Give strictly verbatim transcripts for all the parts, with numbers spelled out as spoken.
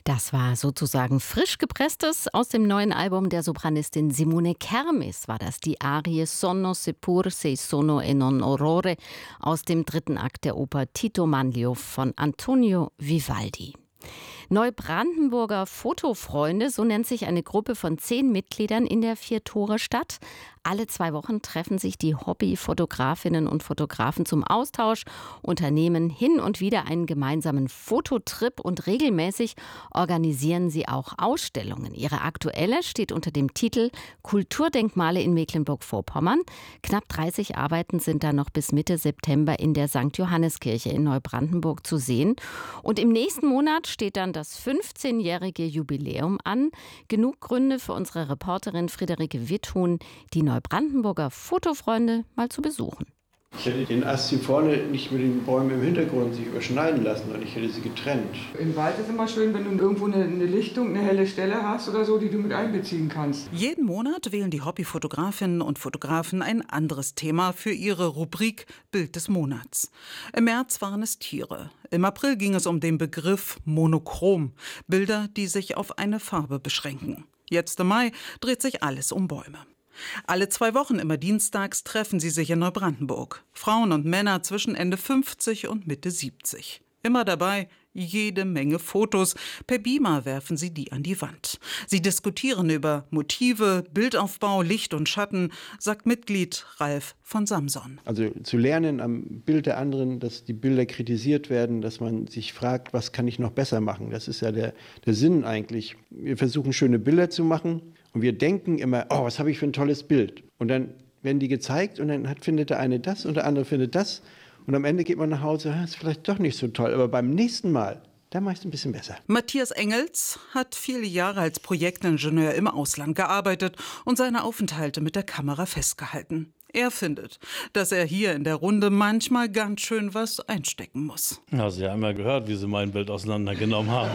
Das war sozusagen frisch gepresstes aus dem neuen Album der Sopranistin Simone Kermis, war das die Arie Sonno seppur sei sono e non orrore aus dem dritten Akt der Oper Tito Manlio von Antonio Vivaldi. Neubrandenburger Fotofreunde, so nennt sich eine Gruppe von zehn Mitgliedern in der Vier-Tore-Stadt. Alle zwei Wochen treffen sich die Hobbyfotografinnen und Fotografen zum Austausch, unternehmen hin und wieder einen gemeinsamen Fototrip und regelmäßig organisieren sie auch Ausstellungen. Ihre aktuelle steht unter dem Titel Kulturdenkmale in Mecklenburg-Vorpommern. Knapp dreißig Arbeiten sind da noch bis Mitte September in der Sankt Johanneskirche in Neubrandenburg zu sehen. Und im nächsten Monat steht dann das fünfzehnjährige Jubiläum an. Genug Gründe für unsere Reporterin Friederike Witthuhn, die Neubrandenburger Fotofreunde mal zu besuchen. Ich hätte den Ast hier vorne nicht mit den Bäumen im Hintergrund sich überschneiden lassen, sondern ich hätte sie getrennt. Im Wald ist immer schön, wenn du irgendwo eine, eine Lichtung, eine helle Stelle hast oder so, die du mit einbeziehen kannst. Jeden Monat wählen die Hobbyfotografinnen und Fotografen ein anderes Thema für ihre Rubrik Bild des Monats. Im März waren es Tiere. Im April ging es um den Begriff Monochrom, Bilder, die sich auf eine Farbe beschränken. Jetzt im Mai dreht sich alles um Bäume. Alle zwei Wochen, immer dienstags, treffen sie sich in Neubrandenburg. Frauen und Männer zwischen Ende fünfzig und Mitte siebzig. Immer dabei jede Menge Fotos. Per Beamer werfen sie die an die Wand. Sie diskutieren über Motive, Bildaufbau, Licht und Schatten, sagt Mitglied Ralf von Samson. Also zu lernen am Bild der anderen, dass die Bilder kritisiert werden, dass man sich fragt, was kann ich noch besser machen. Das ist ja der, der Sinn eigentlich. Wir versuchen schöne Bilder zu machen und wir denken immer, oh, was habe ich für ein tolles Bild. Und dann werden die gezeigt und dann hat, findet der eine das und der andere findet das. Und am Ende geht man nach Hause, das ist vielleicht doch nicht so toll, aber beim nächsten Mal, da mache ich es ein bisschen besser. Matthias Engels hat viele Jahre als Projektingenieur im Ausland gearbeitet und seine Aufenthalte mit der Kamera festgehalten. Er findet, dass er hier in der Runde manchmal ganz schön was einstecken muss. Ja, Sie haben ja gehört, wie Sie mein Bild auseinandergenommen haben.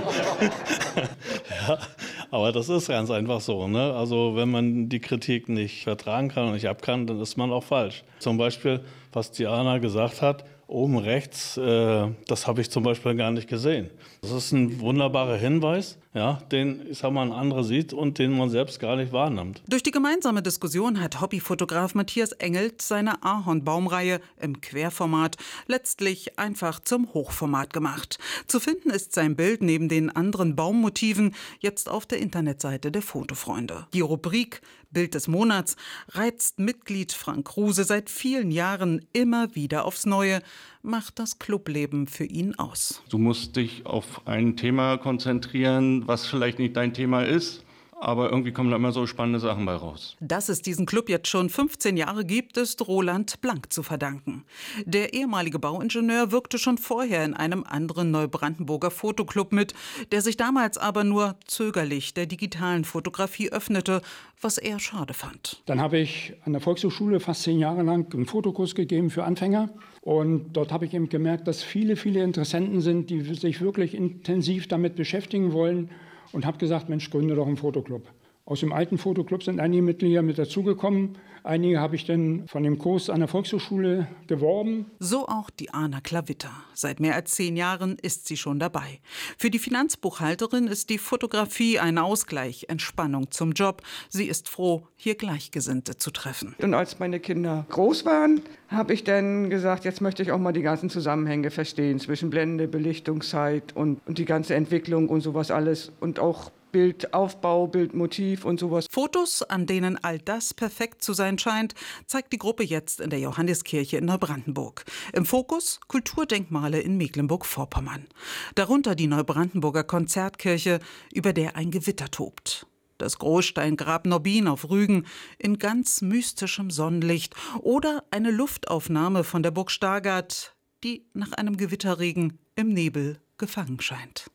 Ja, aber das ist ganz einfach so, ne? Also wenn man die Kritik nicht vertragen kann und nicht ab kann, dann ist man auch falsch. Zum Beispiel, was Diana gesagt hat, oben rechts, äh, das habe ich zum Beispiel gar nicht gesehen. Das ist ein wunderbarer Hinweis, ja, den ich sag mal, ein anderer sieht und den man selbst gar nicht wahrnimmt. Durch die gemeinsame Diskussion hat Hobbyfotograf Matthias Engels seine Ahornbaumreihe im Querformat letztlich einfach zum Hochformat gemacht. Zu finden ist sein Bild neben den anderen Baummotiven jetzt auf der Internetseite der Fotofreunde. Die Rubrik Bild des Monats reizt Mitglied Frank Kruse seit vielen Jahren immer wieder aufs Neue, macht das Clubleben für ihn aus. Du musst dich auf ein Thema konzentrieren, was vielleicht nicht dein Thema ist, aber irgendwie kommen da immer so spannende Sachen bei raus. Dass es diesen Club jetzt schon fünfzehn Jahre gibt, ist Roland Blank zu verdanken. Der ehemalige Bauingenieur wirkte schon vorher in einem anderen Neubrandenburger Fotoclub mit, der sich damals aber nur zögerlich der digitalen Fotografie öffnete, was er schade fand. Dann habe ich an der Volkshochschule fast zehn Jahre lang einen Fotokurs gegeben für Anfänger. Und dort habe ich eben gemerkt, dass viele, viele Interessenten sind, die sich wirklich intensiv damit beschäftigen wollen. Und habe gesagt, Mensch, gründe doch einen Fotoclub. Aus dem alten Fotoclub sind einige Mitglieder mit dazugekommen. Einige habe ich dann von dem Kurs an der Volkshochschule geworben. So auch Diana Klavitter. Seit mehr als zehn Jahren ist sie schon dabei. Für die Finanzbuchhalterin ist die Fotografie ein Ausgleich, Entspannung zum Job. Sie ist froh, hier Gleichgesinnte zu treffen. Und als meine Kinder groß waren, habe ich dann gesagt, jetzt möchte ich auch mal die ganzen Zusammenhänge verstehen zwischen Blende, Belichtungszeit und, und die ganze Entwicklung und sowas alles und auch Bildaufbau, Bildmotiv und sowas. Fotos, an denen all das perfekt zu sein scheint, zeigt die Gruppe jetzt in der Johanneskirche in Neubrandenburg. Im Fokus Kulturdenkmale in Mecklenburg-Vorpommern. Darunter die Neubrandenburger Konzertkirche, über der ein Gewitter tobt. Das Großsteingrab Nobbin auf Rügen in ganz mystischem Sonnenlicht oder eine Luftaufnahme von der Burg Stargard, die nach einem Gewitterregen im Nebel gefangen scheint.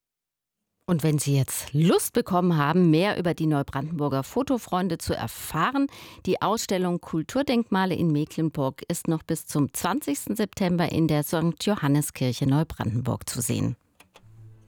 Und wenn Sie jetzt Lust bekommen haben, mehr über die Neubrandenburger Fotofreunde zu erfahren, die Ausstellung Kulturdenkmale in Mecklenburg ist noch bis zum zwanzigsten September in der Sankt Johanneskirche Neubrandenburg zu sehen.